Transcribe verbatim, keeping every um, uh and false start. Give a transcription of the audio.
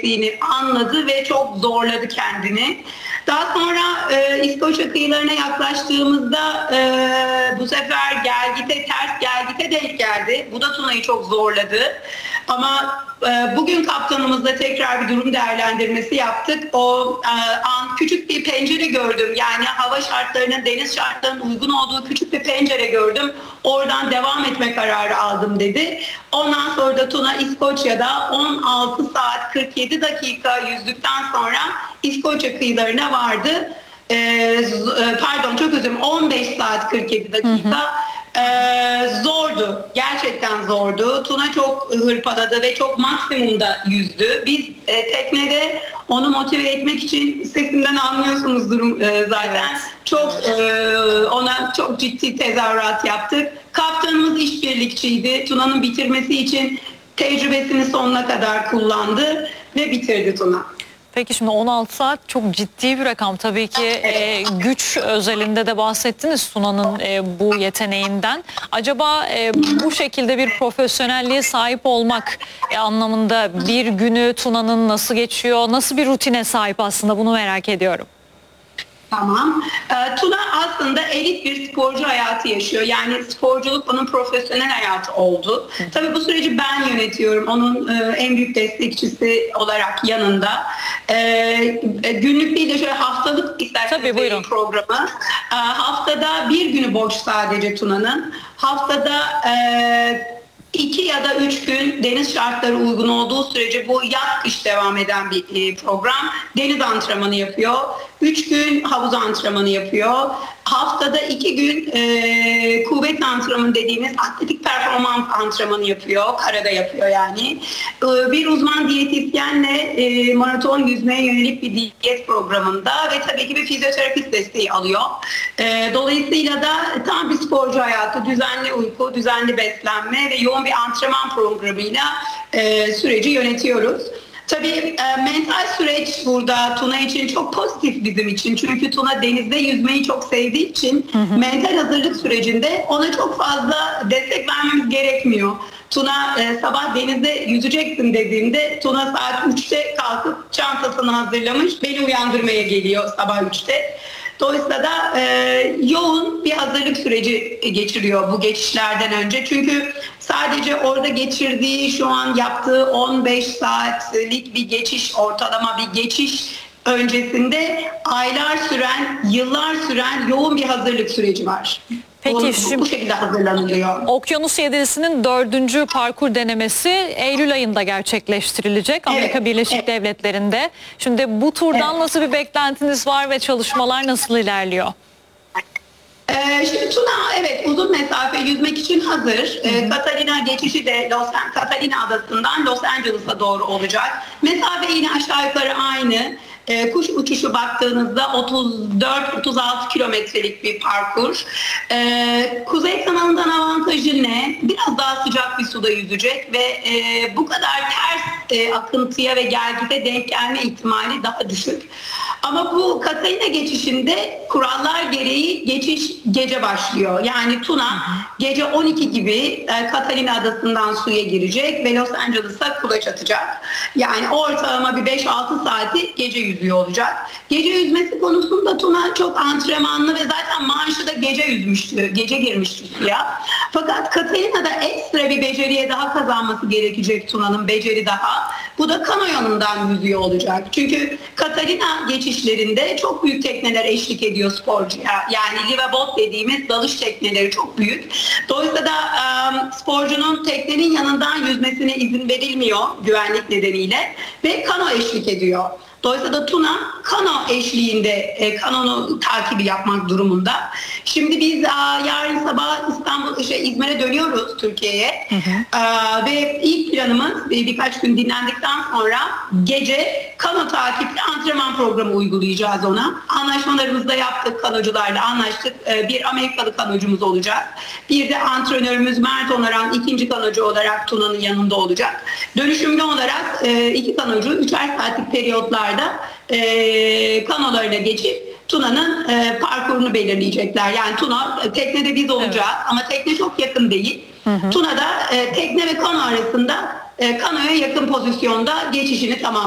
gerektiğini anladı ve çok zorladı kendini. Daha sonra e, İskoçya kıyılarına yaklaştığımızda e, bu sefer gelgite, ters gelgite denk geldi. Bu da Tuna'yı çok zorladı. Ama e, bugün kaptanımızla tekrar bir durum değerlendirmesi yaptık. O e, an küçük bir pencere gördüm. Yani hava şartlarının, deniz şartlarının uygun olduğu küçük bir pencere gördüm. Oradan devam etme kararı aldım dedi. Ondan sonra da Tuna İskoçya'da on altı saat kırk yedi dakika yüzdükten sonra İskoçya kıyılarına vardı. Ee, pardon çok özür dilerim, on beş saat kırk yedi dakika. Hı hı. Ee, zordu. Gerçekten zordu. Tuna çok hırpaladı ve çok maksimumda yüzdü. Biz e, teknede onu motive etmek için sesinden anlıyorsunuzdur e, zaten. Evet. Çok e, ona çok ciddi tezahürat yaptık. Kaptanımız işbirlikçiydi. Tuna'nın bitirmesi için tecrübesini sonuna kadar kullandı ve bitirdi Tuna. Peki şimdi on altı saat çok ciddi bir rakam. Tabii ki e, güç özelinde de bahsettiniz Tuna'nın e, bu yeteneğinden. Acaba e, bu şekilde bir profesyonelliğe sahip olmak e, anlamında bir günü Tuna'nın nasıl geçiyor? Nasıl bir rutine sahip aslında, bunu merak ediyorum. Tamam. E, Tuna aslında elit bir sporcu hayatı yaşıyor. Yani sporculuk onun profesyonel hayatı oldu. Hı. Tabii bu süreci ben yönetiyorum. Onun e, en büyük destekçisi olarak yanında. E, günlük değil de şöyle haftalık isterseniz bir programı. E, haftada bir günü boş sadece Tuna'nın. Haftada e, İki ya da üç gün deniz şartları uygun olduğu sürece, bu yaz kış devam eden bir program, deniz antrenmanı yapıyor. Üç gün havuz antrenmanı yapıyor. Haftada iki gün e, kuvvet antrenmanı dediğimiz atletik performans antrenmanı yapıyor. Karada yapıyor yani. E, bir uzman diyetisyenle e, maraton yüzmeye yönelik bir diyet programında ve tabii ki bir fizyoterapist desteği alıyor. E, dolayısıyla da tam bir sporcu hayatı, düzenli uyku, düzenli beslenme ve yoğun bir antrenman programıyla e, süreci yönetiyoruz. Tabii e, mental süreç burada Tuna için çok pozitif bizim için. Çünkü Tuna denizde yüzmeyi çok sevdiği için hı hı. mental hazırlık sürecinde ona çok fazla destek vermemiz gerekmiyor. Tuna e, sabah denizde yüzeceksin dediğimde Tuna saat üçte kalkıp çantasını hazırlamış, beni uyandırmaya geliyor sabah üçte. Dolayısıyla da e, yoğun bir hazırlık süreci geçiriyor bu geçişlerden önce. Çünkü sadece orada geçirdiği, şu an yaptığı on beş saatlik bir geçiş, ortalama bir geçiş öncesinde aylar süren, yıllar süren yoğun bir hazırlık süreci var. Peki bu, şimdi bu şekilde hazırlanılıyor. Okyanus yedilisinin dördüncü parkur denemesi Eylül ayında gerçekleştirilecek Amerika evet, Birleşik evet. Devletleri'nde. Şimdi bu turdan evet. nasıl bir beklentiniz var ve çalışmalar nasıl ilerliyor? Ee, şimdi Tuna evet uzun mesafe yüzmek için hazır. Ee, Catalina geçişi de Los Catalina adasından Los Angeles'a doğru olacak. Mesafe yine aşağı yukarı aynı. Ee, kuş uçuşu baktığınızda otuz dört otuz altı kilometrelik bir parkur. Ee, Kuzey kanalından avantajı ne? Biraz daha sıcak bir suda yüzecek ve e, bu kadar ters e, akıntıya ve gelgite denk gelme ihtimali daha düşük. Ama bu Catalina geçişinde kurallar gereği geçiş gece başlıyor. Yani Tuna gece on iki gibi e, Catalina adasından suya girecek ve Los Angeles'a kulaç atacak. Yani ortalama bir beş altı saati gece yüzüyor olacak. Gece yüzmesi konusunda Tuna çok antrenmanlı ve zaten maaşı da gece yüzmüştü. Gece girmişti suya. Fakat Catalina'da ekstra bir beceriye daha kazanması gerekecek Tuna'nın, beceri daha. Bu da kano yanından yüzüyor olacak. Çünkü Catalina geçişlerinde çok büyük tekneler eşlik ediyor sporcuya. Yani liveaboat dediğimiz dalış tekneleri çok büyük. Dolayısıyla da um, sporcunun teknenin yanından yüzmesine izin verilmiyor güvenlik nedeniyle ve kano eşlik ediyor. Dolayısıyla da Tuna kano eşliğinde e, kanonu takibi yapmak durumunda. Şimdi biz a, yarın sabah İstanbul, şey, İzmir'e dönüyoruz Türkiye'ye. Ve ilk planımız bir, birkaç gün dinlendikten sonra gece kano takipli antrenman programı uygulayacağız ona. Anlaşmalarımızı da yaptık, kanocularla anlaştık. E, bir Amerikalı kanocumuz olacak. Bir de antrenörümüz Mert Onaran ikinci kanocu olarak Tuna'nın yanında olacak. Dönüşümlü olarak e, iki kanocu üçer saatlik periyotlarda e, kanolarına geçip Tuna'nın e, parkurunu belirleyecekler. Yani Tuna teknede biz olacağız evet. ama tekne çok yakın değil. Hı hı. Tuna'da e, tekne ve kano arasında e, kanoya yakın pozisyonda geçişini tamamlayacak.